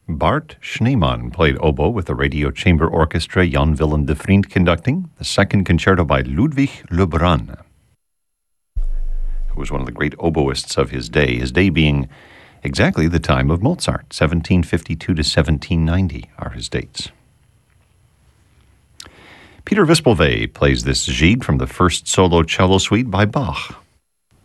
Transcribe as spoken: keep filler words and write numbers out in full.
Bart Schneemann played oboe with the Radio Chamber Orchestra, Jan Willem de Vriend conducting, the second concerto by Ludwig Lebrun, who was one of the great oboists of his day, his day being exactly the time of Mozart. seventeen fifty-two to seventeen ninety are his dates. Peter Wispelwey plays this Gigue from the first solo cello suite by Bach.